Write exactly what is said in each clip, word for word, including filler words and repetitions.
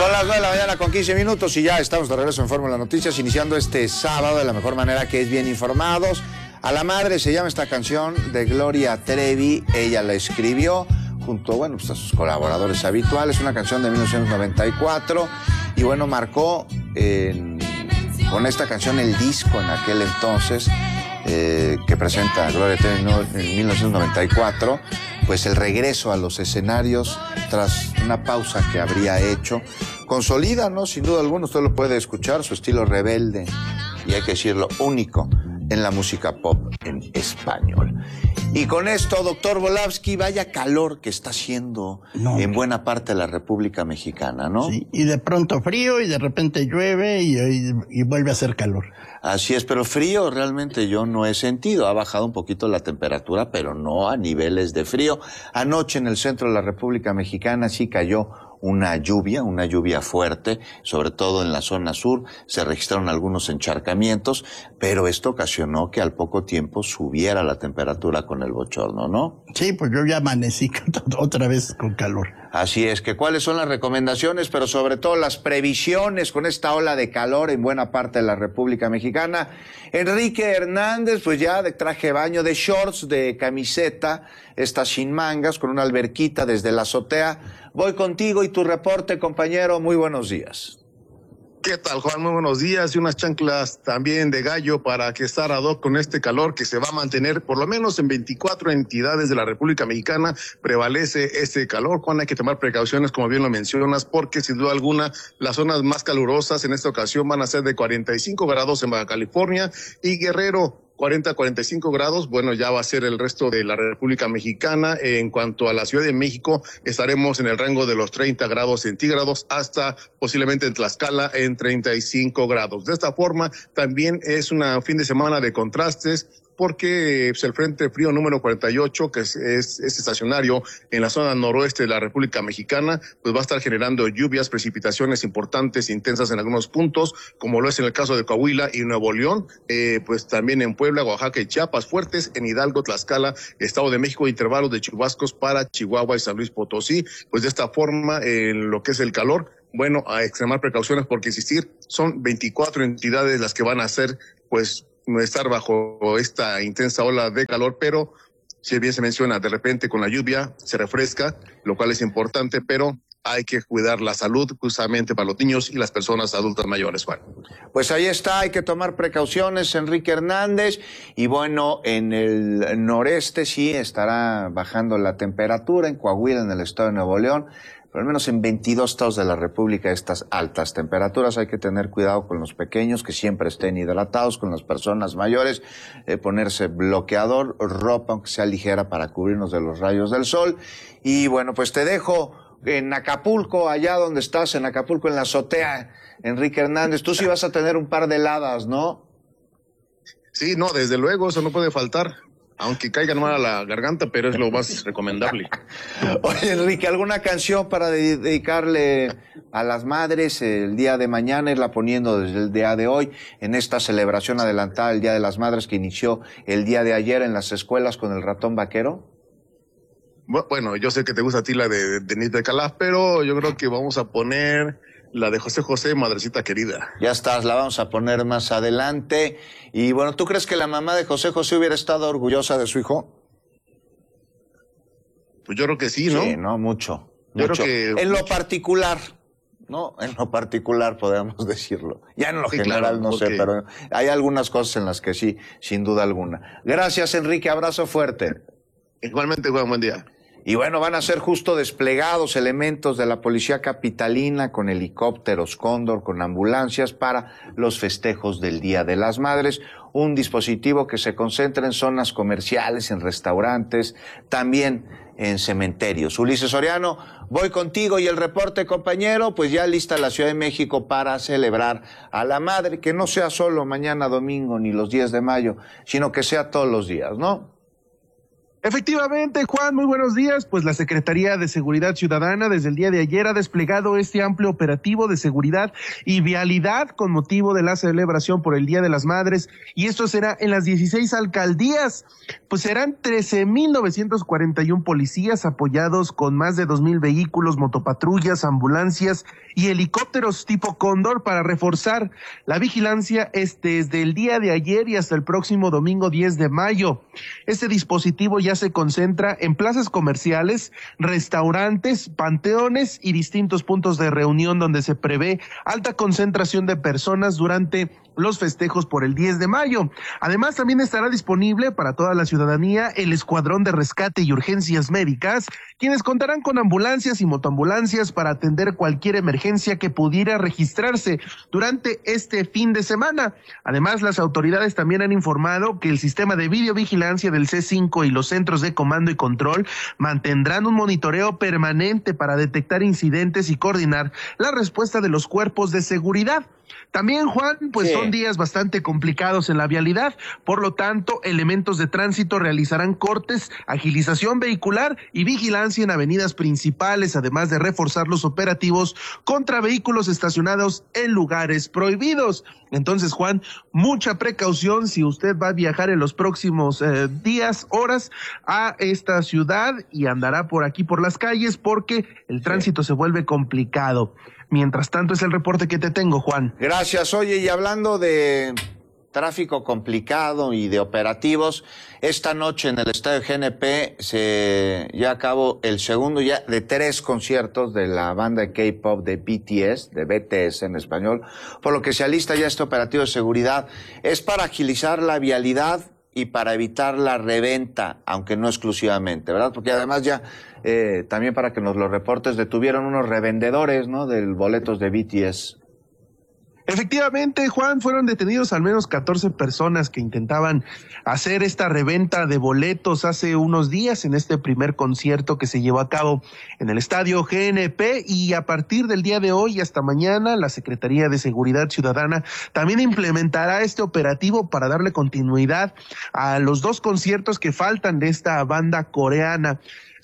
Son las nueve de la mañana con quince minutos y ya estamos de regreso en Fórmula Noticias, iniciando este sábado de la mejor manera, que es bien informados. A la madre se llama esta canción de Gloria Trevi. Ella la escribió junto, bueno, pues a sus colaboradores habituales, una canción de mil novecientos noventa y cuatro, y bueno, marcó eh, con esta canción el disco en aquel entonces eh, que presenta Gloria Trevi en mil novecientos noventa y cuatro, pues el regreso a los escenarios tras una pausa que habría hecho. Consolida, ¿no? Sin duda alguna, usted lo puede escuchar, su estilo rebelde y, hay que decirlo, único en la música pop en español. Y con esto, doctor Volavsky, vaya calor que está haciendo no, en buena parte de la República Mexicana, ¿no? Sí, y de pronto frío, y de repente llueve, y, y, y vuelve a hacer calor. Así es, pero frío realmente yo no he sentido. Ha bajado un poquito la temperatura, pero no a niveles de frío. Anoche en el centro de la República Mexicana sí cayó una lluvia, una lluvia fuerte, sobre todo en la zona sur. Se registraron algunos encharcamientos, pero esto ocasionó que al poco tiempo subiera la temperatura con el bochorno, ¿no? Sí, pues yo ya amanecí otra vez con calor. Así es, que cuáles son las recomendaciones, pero sobre todo las previsiones con esta ola de calor en buena parte de la República Mexicana. Enrique Hernández, pues ya de traje de baño, de shorts, de camiseta, está sin mangas, con una alberquita desde la azotea. Voy contigo y tu reporte, compañero. Muy buenos días. ¿Qué tal, Juan? Muy buenos días. Y unas chanclas también de gallo para que estar ad hoc con este calor que se va a mantener por lo menos en veinticuatro entidades de la República Mexicana. Prevalece este calor, Juan. Hay que tomar precauciones, como bien lo mencionas, porque sin duda alguna las zonas más calurosas en esta ocasión van a ser de cuarenta y cinco grados en Baja California y Guerrero. cuarenta a cuarenta y cinco grados, bueno, ya va a ser el resto de la República Mexicana. En cuanto a la Ciudad de México, estaremos en el rango de los treinta grados centígrados hasta posiblemente en Tlaxcala en treinta y cinco grados. De esta forma, también es un fin de semana de contrastes, porque pues, el Frente Frío número cuarenta y ocho, que es, es, es estacionario en la zona noroeste de la República Mexicana, pues va a estar generando lluvias, precipitaciones importantes, intensas en algunos puntos, como lo es en el caso de Coahuila y Nuevo León, eh, pues también en Puebla, Oaxaca y Chiapas, fuertes en Hidalgo, Tlaxcala, Estado de México, intervalos de chubascos para Chihuahua y San Luis Potosí. Pues de esta forma, en lo que es el calor, bueno, a extremar precauciones, porque insistir, son veinticuatro entidades las que van a ser, pues, estar bajo esta intensa ola de calor, pero si bien se menciona, de repente con la lluvia se refresca, lo cual es importante, pero hay que cuidar la salud justamente para los niños y las personas adultas mayores, Juan. Pues ahí está, hay que tomar precauciones, Enrique Hernández, y bueno, en el noreste sí estará bajando la temperatura, en Coahuila, en el estado de Nuevo León, pero al menos en veintidós estados de la República, estas altas temperaturas. Hay que tener cuidado con los pequeños, que siempre estén hidratados, con las personas mayores, eh, ponerse bloqueador, ropa aunque sea ligera para cubrirnos de los rayos del sol. Y bueno, pues te dejo en Acapulco, allá donde estás, en Acapulco, en la azotea, Enrique Hernández. Tú sí vas a tener un par de heladas, ¿no? Sí, no, desde luego, eso no puede faltar. Aunque caigan mal a la garganta, pero es lo más recomendable. Oye, Enrique, ¿alguna canción para de- dedicarle a las madres el día de mañana, irla poniendo desde el día de hoy, en esta celebración adelantada del Día de las Madres que inició el día de ayer en las escuelas con el ratón vaquero? Bueno, yo sé que te gusta a ti la de Denise de Calaf, pero yo creo que vamos a poner la de José José, Madrecita Querida. Ya estás, la vamos a poner más adelante. Y bueno, ¿tú crees que la mamá de José José hubiera estado orgullosa de su hijo? Pues yo creo que sí, ¿no? Sí, no, mucho. Yo mucho. creo que en lo mucho. particular, ¿no? En lo particular podemos decirlo. Ya en lo Sí, general claro, no porque... sé, pero hay algunas cosas en las que sí, sin duda alguna. Gracias, Enrique, abrazo fuerte. Igualmente, Juan, buen día. Y bueno, van a ser justo desplegados elementos de la policía capitalina con helicópteros Cóndor, con ambulancias para los festejos del Día de las Madres. Un dispositivo que se concentra en zonas comerciales, en restaurantes, también en cementerios. Ulises Soriano, voy contigo y el reporte, compañero, pues ya lista la Ciudad de México para celebrar a la madre, que no sea solo mañana domingo ni los diez de mayo, sino que sea todos los días, ¿no? Efectivamente, Juan, muy buenos días. Pues la Secretaría de Seguridad Ciudadana desde el día de ayer ha desplegado este amplio operativo de seguridad y vialidad con motivo de la celebración por el Día de las Madres, y esto será en las dieciséis alcaldías. Pues serán trece mil novecientos cuarenta y uno policías apoyados con más de dos mil vehículos, motopatrullas, ambulancias y helicópteros tipo Cóndor para reforzar la vigilancia este, desde el día de ayer y hasta el próximo domingo diez de mayo. Este dispositivo ya se concentra en plazas comerciales, restaurantes, panteones y distintos puntos de reunión donde se prevé alta concentración de personas durante los festejos por el diez de mayo. Además, también estará disponible para toda la ciudadanía el Escuadrón de Rescate y Urgencias Médicas, quienes contarán con ambulancias y motoambulancias para atender cualquier emergencia que pudiera registrarse durante este fin de semana. Además, las autoridades también han informado que el sistema de videovigilancia del C cinco y los centros de comando y control mantendrán un monitoreo permanente para detectar incidentes y coordinar la respuesta de los cuerpos de seguridad. También, Juan, pues sí, son días bastante complicados en la vialidad, por lo tanto, elementos de tránsito realizarán cortes, agilización vehicular y vigilancia en avenidas principales, además de reforzar los operativos contra vehículos estacionados en lugares prohibidos. Entonces, Juan, mucha precaución si usted va a viajar en los próximos eh, días, horas a esta ciudad y andará por aquí por las calles, porque el tránsito sí se vuelve complicado. Mientras tanto, es el reporte que te tengo, Juan. Gracias. Oye, y hablando de tráfico complicado y de operativos, esta noche en el estadio G N P se lleva a cabo el segundo ya de tres conciertos de la banda de K-pop de B T S, de B T S en español, por lo que se alista ya este operativo de seguridad. Es para agilizar la vialidad y para evitar la reventa, aunque no exclusivamente, ¿verdad? Porque además ya, eh, también para que nos lo reportes, detuvieron unos revendedores, ¿no?, de boletos de B T S. Efectivamente, Juan, fueron detenidos al menos catorce personas que intentaban hacer esta reventa de boletos hace unos días en este primer concierto que se llevó a cabo en el estadio G N P, y a partir del día de hoy hasta mañana la Secretaría de Seguridad Ciudadana también implementará este operativo para darle continuidad a los dos conciertos que faltan de esta banda coreana.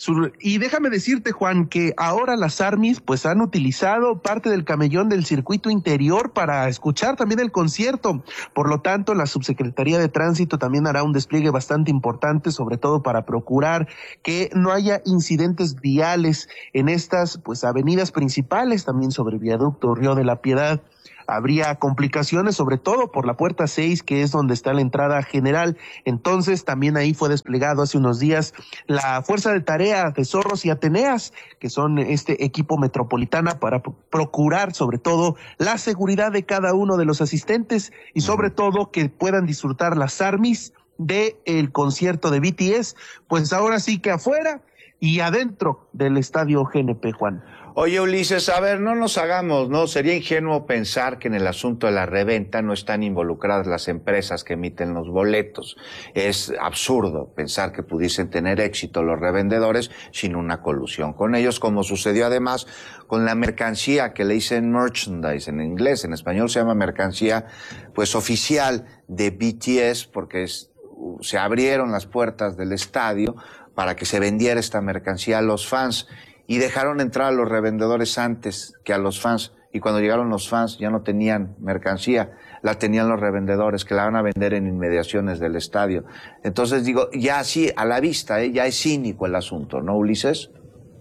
Y déjame decirte, Juan, que ahora las ARMYs pues han utilizado parte del camellón del circuito interior para escuchar también el concierto. Por lo tanto, la Subsecretaría de Tránsito también hará un despliegue bastante importante, sobre todo para procurar que no haya incidentes viales en estas pues avenidas principales, también sobre el viaducto Río de la Piedad. Habría complicaciones, sobre todo por la puerta seis, que es donde está la entrada general. Entonces, también ahí fue desplegado hace unos días la Fuerza de Tarea de Zorros y Ateneas, que son este equipo metropolitana para procurar, sobre todo, la seguridad de cada uno de los asistentes y, sobre todo, que puedan disfrutar las ARMYs del concierto de B T S, pues ahora sí que afuera y adentro del estadio G N P, Juan. Oye, Ulises, a ver, no nos hagamos, ¿no? Sería ingenuo pensar que en el asunto de la reventa no están involucradas las empresas que emiten los boletos. Es absurdo pensar que pudiesen tener éxito los revendedores sin una colusión con ellos, como sucedió además con la mercancía que le dicen merchandise en inglés, en español se llama mercancía, pues oficial de B T S, porque es, se abrieron las puertas del estadio para que se vendiera esta mercancía a los fans. Y dejaron entrar a los revendedores antes que a los fans. Y cuando llegaron los fans ya no tenían mercancía, la tenían los revendedores, que la van a vender en inmediaciones del estadio. Entonces digo, ya así, a la vista, ¿eh? Ya es cínico el asunto, ¿no, Ulises?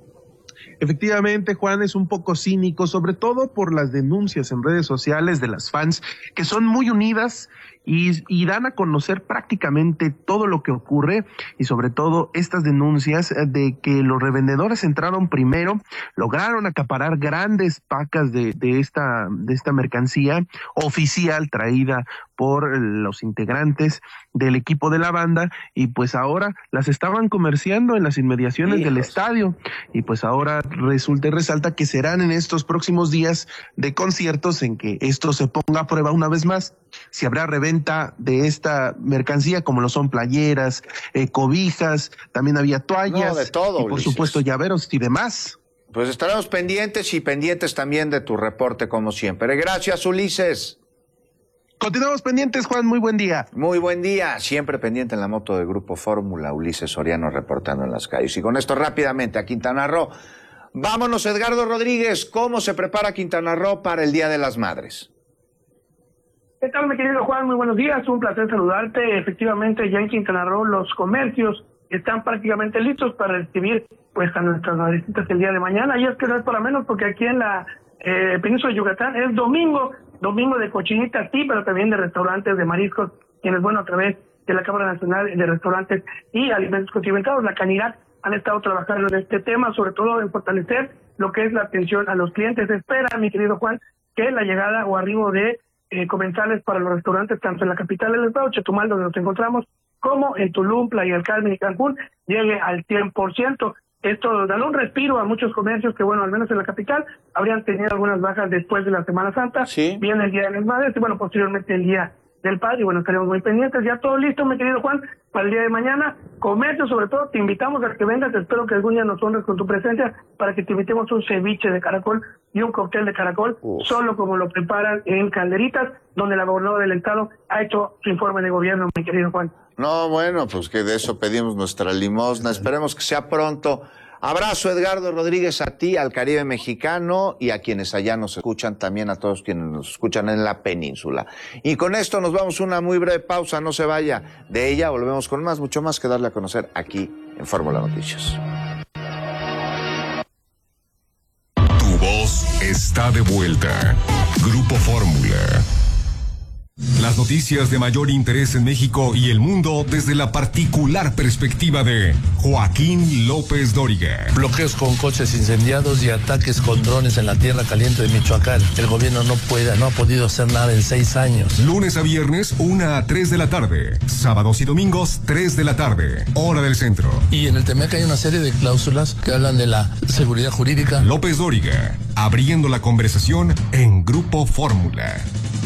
Efectivamente, Juan, es un poco cínico, sobre todo por las denuncias en redes sociales de las fans, que son muy unidas y, y dan a conocer prácticamente todo lo que ocurre, y sobre todo estas denuncias de que los revendedores entraron primero, lograron acaparar grandes pacas de, de esta, de esta mercancía oficial traída por los integrantes del equipo de la banda, y pues ahora las estaban comerciando en las inmediaciones Hijos. del estadio, y pues ahora resulta y resalta que serán en estos próximos días de conciertos en que esto se ponga a prueba una vez más, si habrá reventa de esta mercancía, como lo son playeras, eh, cobijas, también había toallas, no, de todo, y por Ulises. supuesto llaveros y demás. Pues estaremos pendientes y pendientes también de tu reporte como siempre. Gracias, Ulises. Continuamos pendientes, Juan, muy buen día. Muy buen día, siempre pendiente en la moto de Grupo Fórmula, Ulises Soriano reportando en las calles. Y con esto rápidamente a Quintana Roo. Vámonos, Edgardo Rodríguez, ¿cómo se prepara Quintana Roo para el Día de las Madres? ¿Qué tal, mi querido Juan? Muy buenos días, un placer saludarte. Efectivamente, ya en Quintana Roo los comercios están prácticamente listos para recibir pues a nuestras madrecitas el día de mañana. Y es que no es para menos, porque aquí en la eh, península de Yucatán es domingo, domingo de cochinitas, sí, pero también de restaurantes de mariscos, quienes, bueno, a través de la Cámara Nacional de Restaurantes y Alimentos Condimentados, la CANIRAC, han estado trabajando en este tema, sobre todo en fortalecer lo que es la atención a los clientes. Se espera, mi querido Juan, que la llegada o arribo de eh, comensales para los restaurantes, tanto en la capital del estado, Chetumal, donde nos encontramos, como en Tulum, Playa del Carmen y Cancún, llegue al cien por ciento. Esto dará un respiro a muchos comercios que, bueno, al menos en la capital, habrían tenido algunas bajas después de la Semana Santa. Sí. Viene el Día de las Madres y, bueno, posteriormente el Día del Padre. Y, bueno, estaremos muy pendientes. Ya todo listo, mi querido Juan, para el día de mañana. Comercio, sobre todo, te invitamos a que vengas. Espero que algún día nos honres con tu presencia para que te invitemos un ceviche de caracol y un cóctel de caracol, Uf. solo como lo preparan en Calderitas, donde la gobernadora del estado ha hecho su informe de gobierno, mi querido Juan. No, bueno, pues que de eso pedimos nuestra limosna. Esperemos que sea pronto. Abrazo, Edgardo Rodríguez, a ti, al Caribe mexicano y a quienes allá nos escuchan, también a todos quienes nos escuchan en la península. Y con esto nos vamos a una muy breve pausa, no se vaya. De ella volvemos con más, mucho más que darle a conocer aquí en Fórmula Noticias. Tu voz está de vuelta. Grupo Fórmula. Las noticias de mayor interés en México y el mundo desde la particular perspectiva de Joaquín López Dóriga. Bloqueos con coches incendiados y ataques con drones en la tierra caliente de Michoacán. El gobierno no puede, no ha podido hacer nada en seis años. Lunes a viernes, una a tres de la tarde. Sábados y domingos, tres de la tarde. Hora del centro. Y en el Temec hay una serie de cláusulas que hablan de la seguridad jurídica. López Dóriga, abriendo la conversación en Grupo Fórmula.